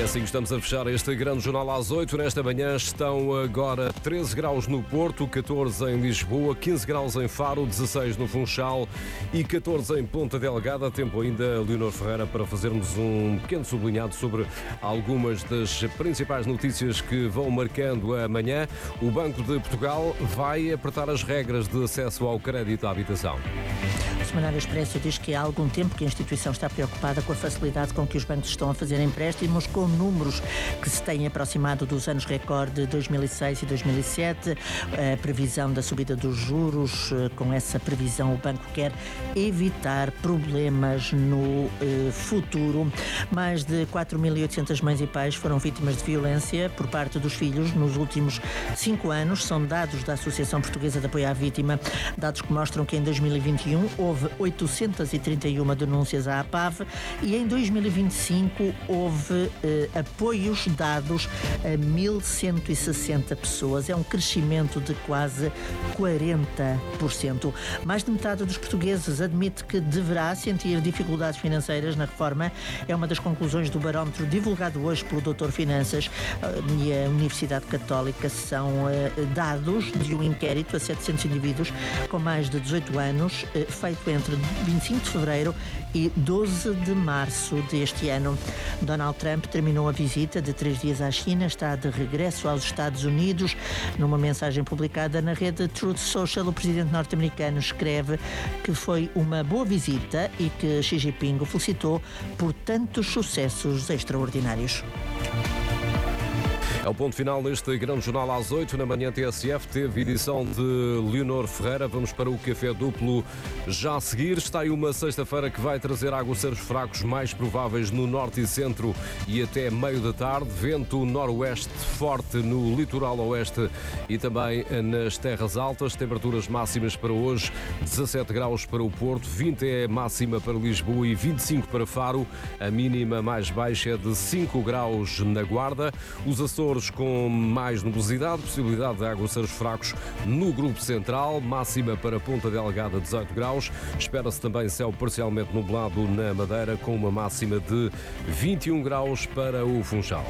E assim estamos a fechar este grande jornal às 8. Nesta manhã estão agora 13 graus no Porto, 14 em Lisboa, 15 graus em Faro, 16 no Funchal e 14 em Ponta Delgada. Tempo ainda, Leonor Ferreira, para fazermos um pequeno sublinhado sobre algumas das principais notícias que vão marcando a manhã. O Banco de Portugal vai apertar as regras de acesso ao crédito à habitação. O Semanário Expresso diz que há algum tempo que a instituição está preocupada com a facilidade com que os bancos estão a fazer empréstimos, com números que se têm aproximado dos anos recorde de 2006 e 2007. A previsão da subida dos juros, com essa previsão o banco quer evitar problemas no futuro. Mais de 4.800 mães e pais foram vítimas de violência por parte dos filhos nos últimos 5 anos. São dados da Associação Portuguesa de Apoio à Vítima, dados que mostram que em 2021 houve 831 denúncias à APAV e em 2025 houve apoios dados a 1.160 pessoas. É um crescimento de quase 40%. Mais de metade dos portugueses admite que deverá sentir dificuldades financeiras na reforma. É uma das conclusões do barómetro divulgado hoje pelo Dr. Finanças e a Universidade Católica. São dados de um inquérito a 700 indivíduos com mais de 18 anos, feito entre 25 de fevereiro e 12 de março deste ano. Donald Trump terminou a visita de 3 dias à China, está de regresso aos Estados Unidos. Numa mensagem publicada na rede Truth Social, o presidente norte-americano escreve que foi uma boa visita e que Xi Jinping o felicitou por tantos sucessos extraordinários. É o ponto final neste grande jornal às 8. Na manhã TSF teve edição de Leonor Ferreira. Vamos para o Café Duplo já a seguir. Está aí uma sexta-feira que vai trazer aguaceiros fracos mais prováveis no norte e centro e até meio da tarde. Vento noroeste forte no litoral oeste e também nas terras altas. Temperaturas máximas para hoje: 17 graus para o Porto, 20 é máxima para Lisboa e 25 para Faro. A mínima mais baixa é de 5 graus na Guarda. Os Açores com mais nubosidade, possibilidade de aguaceiros fracos no grupo central, máxima para Ponta Delgada 18 graus. Espera-se também céu parcialmente nublado na Madeira, com uma máxima de 21 graus para o Funchal.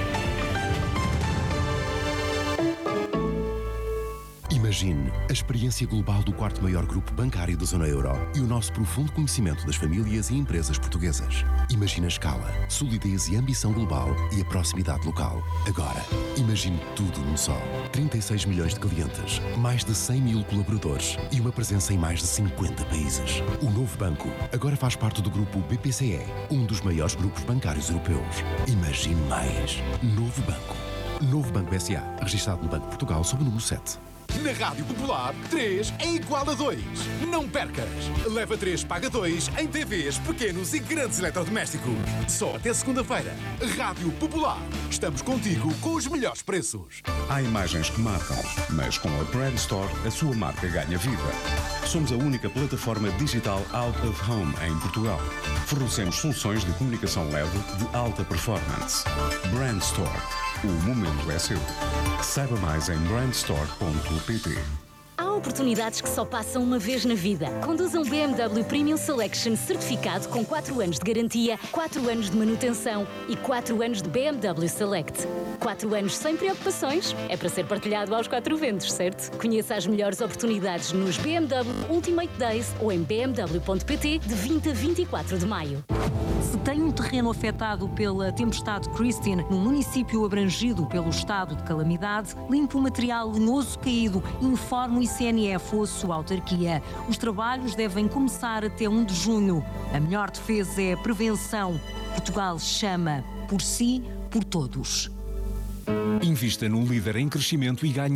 Imagine a experiência global do quarto maior grupo bancário da zona euro e o nosso profundo conhecimento das famílias e empresas portuguesas. Imagine a escala, solidez e ambição global e a proximidade local. Agora, imagine tudo num só. 36 milhões de clientes, mais de 100 mil colaboradores e uma presença em mais de 50 países. O novo banco agora faz parte do grupo BPCE, um dos maiores grupos bancários europeus. Imagine mais. Novo Banco. Novo Banco S.A., registado no Banco de Portugal sob o número 7. Na Rádio Popular, 3 é igual a 2. Não percas! Leva 3, paga 2 em TVs, pequenos e grandes eletrodomésticos. Só até segunda-feira. Rádio Popular. Estamos contigo com os melhores preços. Há imagens que marcam, mas com a Brand Store a sua marca ganha vida. Somos a única plataforma digital out of home em Portugal. Fornecemos soluções de comunicação LED de alta performance. Brand Store. O momento é seu. Saiba mais em brandstore.pt. Há oportunidades que só passam uma vez na vida. Conduza um BMW Premium Selection certificado com 4 anos de garantia, 4 anos de manutenção e 4 anos de BMW Select. 4 anos sem preocupações é para ser partilhado aos 4 ventos, certo? Conheça as melhores oportunidades nos BMW Ultimate Days ou em bmw.pt de 20 a 24 de maio. Se tem um terreno afetado pela tempestade Christine, num município abrangido pelo estado de calamidade, limpe o material lenhoso caído, informe o ICNF ou a sua autarquia. Os trabalhos devem começar até 1 de junho. A melhor defesa é a prevenção. Portugal chama por si, por todos. Invista num líder em crescimento e ganhe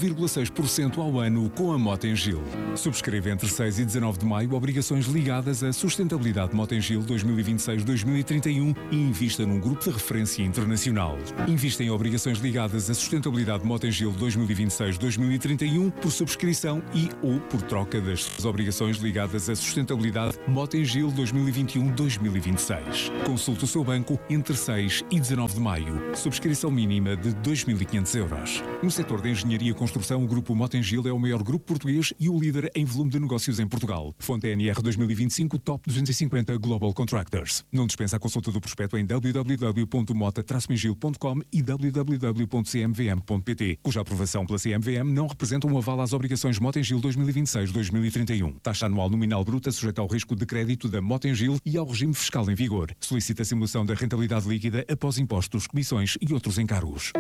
4,6% ao ano com a Motengil. Subscreva entre 6 e 19 de maio obrigações ligadas à sustentabilidade Motengil 2026-2031 e invista num grupo de referência internacional. Invista em obrigações ligadas à sustentabilidade Motengil 2026-2031 por subscrição e ou por troca das obrigações ligadas à sustentabilidade Motengil 2021-2026. Consulte o seu banco entre 6 e 19 de maio. Subscrição mínima de 2.500 euros. No setor da engenharia e construção, o Grupo Motengil é o maior grupo português e o líder em volume de negócios em Portugal. Fonte NR 2025 Top 250 Global Contractors. Não dispensa a consulta do prospecto em www.mota-mengil.com e www.cmvm.pt, cuja aprovação pela CMVM não representa um aval às obrigações Motengil 2026-2031. Taxa anual nominal bruta sujeita ao risco de crédito da Motengil e ao regime fiscal em vigor. Solicita a simulação da rentabilidade líquida após impostos, comissões e outros encargos.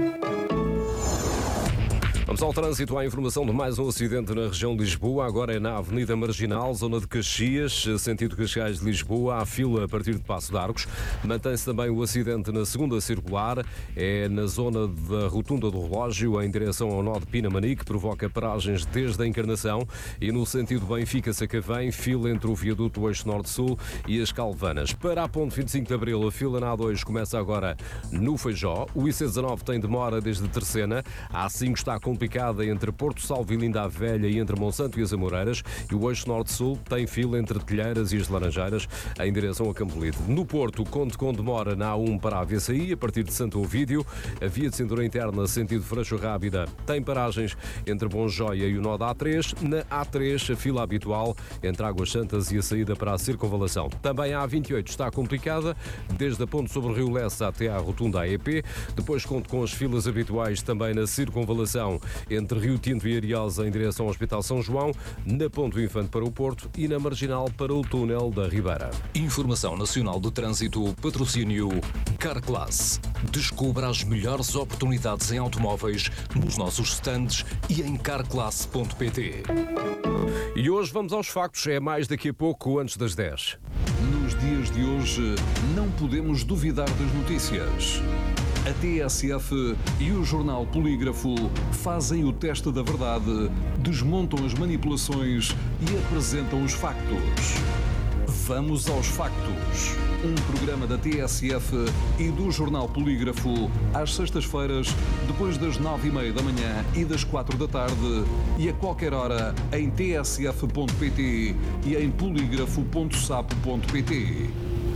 Vamos ao trânsito, à informação de mais um acidente na região de Lisboa. Agora é na Avenida Marginal, zona de Caxias, sentido Cascais de Lisboa. Há fila a partir de Passo de Arcos. Mantém-se também o acidente na segunda circular. É na zona da Rotunda do Relógio, em direção ao nó de Pinamanique, que provoca paragens desde a Encarnação. E no sentido Benfica-Sacavém, fila entre o viaduto Eixo Norte-Sul e as Calvanas. Para a ponte 25 de Abril, a fila na A2 começa agora no Feijó. O IC19 tem demora desde Terceira. A A5 está complicada entre Porto Salvo e Linda a Velha e entre Monsanto e as Amoreiras, e o Eixo Norte-Sul tem fila entre Telheiras e as Laranjeiras em direção a Campolide. No Porto, conte com demora na A1 para a VCI, a partir de Santo Ovídio. A via de cintura interna, sentido Freixo Rábida, tem paragens entre Bom Joia e o nó da A3. Na A3, a fila habitual entre Águas Santas e a saída para a Circunvalação. Também a A28 está complicada, desde a ponte sobre o Rio Lessa até à rotunda AEP. Depois conto com as filas habituais também na Circunvalação entre Rio Tinto e Ariosa em direção ao Hospital São João, na Ponte do Infante para o Porto e na Marginal para o Túnel da Ribeira. Informação Nacional de Trânsito, patrocínio Carclass. Descubra as melhores oportunidades em automóveis nos nossos stands e em carclass.pt. E hoje vamos aos factos, é mais daqui a pouco, antes das 10. Nos dias de hoje, não podemos duvidar das notícias. A TSF e o jornal Polígrafo fazem o teste da verdade, desmontam as manipulações e apresentam os factos. Vamos aos factos. Um programa da TSF e do jornal Polígrafo às sextas-feiras, depois das 9h30 da manhã e das 4 da tarde, e a qualquer hora em tsf.pt e em polígrafo.sapo.pt.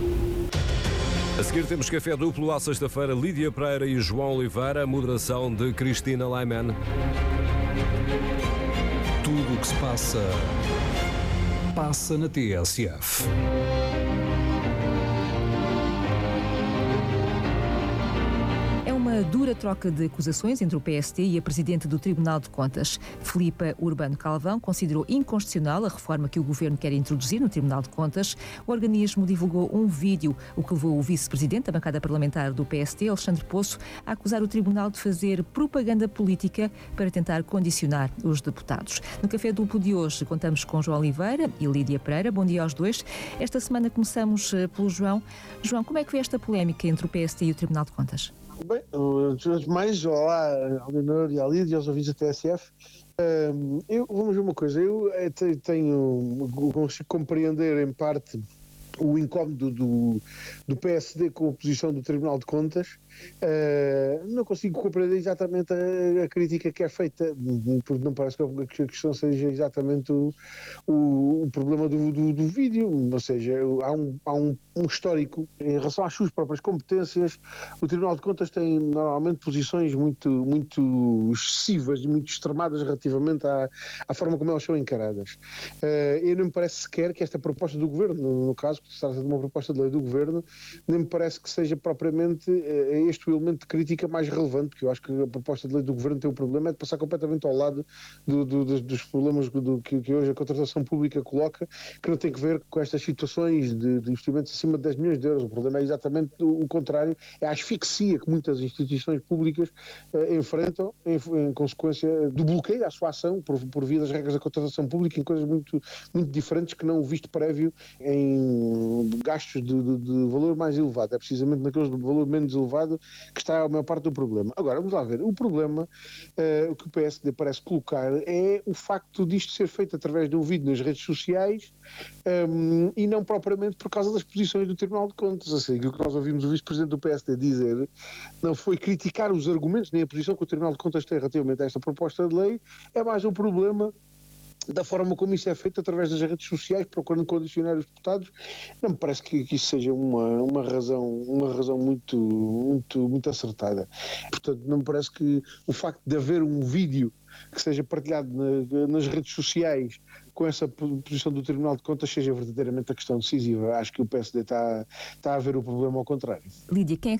A seguir temos café duplo à sexta-feira, Lídia Pereira e João Oliveira, moderação de Cristina Laiman. Tudo o que se passa, passa na TSF. Uma dura troca de acusações entre o PSD e a Presidente do Tribunal de Contas. Filipa Urbano Calvão considerou inconstitucional a reforma que o Governo quer introduzir no Tribunal de Contas. O organismo divulgou um vídeo, o que levou o Vice-Presidente da bancada parlamentar do PSD, Alexandre Poço, a acusar o Tribunal de fazer propaganda política para tentar condicionar os deputados. No Café Duplo de hoje contamos com João Oliveira e Lídia Pereira. Bom dia aos dois. Esta semana começamos pelo João. João, como é que foi esta polémica entre o PSD e o Tribunal de Contas? Bem, antes de mais, olá ao Leonor e à Lídia e aos ouvintes da TSF. Vamos ver uma coisa, eu consigo compreender em parte o incómodo do PSD com a posição do Tribunal de Contas. Não consigo compreender exatamente a crítica que é feita, porque não parece que a questão seja exatamente o problema do vídeo, ou seja, há um histórico em relação às suas próprias competências. O Tribunal de Contas tem normalmente posições muito excessivas e muito extremadas relativamente à forma como elas são encaradas. E não me parece sequer que esta proposta do Governo, no caso, que se trata de uma proposta de lei do Governo, nem me parece que seja propriamente este o elemento de crítica mais relevante, porque eu acho que a proposta de lei do Governo tem o problema de passar completamente ao lado dos problemas que hoje a contratação pública coloca, que não tem que ver com estas situações de investimentos acima de 10 milhões de euros. O problema é exatamente o contrário, é a asfixia que muitas instituições públicas enfrentam em consequência do bloqueio à sua ação por via das regras da contratação pública, em coisas muito diferentes que não o visto prévio em gastos de valor mais elevado. É precisamente naqueles de valor menos elevado que está a maior parte do problema. Agora, vamos lá ver. O problema, o que o PSD parece colocar, é o facto disto ser feito através de um vídeo nas redes sociais e não propriamente por causa das posições do Tribunal de Contas. Ou seja, o que nós ouvimos o Vice-Presidente do PSD dizer não foi criticar os argumentos nem a posição que o Tribunal de Contas tem relativamente a esta proposta de lei, é mais um problema da forma como isso é feito através das redes sociais, procurando condicionar os deputados, não me parece que isso seja uma razão muito acertada. Portanto, não me parece que o facto de haver um vídeo que seja partilhado nas redes sociais com essa posição do Tribunal de Contas seja verdadeiramente a questão decisiva. Acho que o PSD está a ver o problema ao contrário. Lídia, quem é